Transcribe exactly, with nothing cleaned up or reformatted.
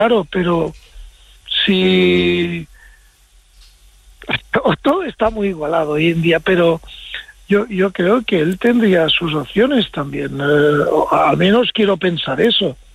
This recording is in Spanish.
claro, pero si todo está muy igualado hoy en día, pero yo yo creo que él tendría sus opciones también, eh, o al menos quiero pensar eso.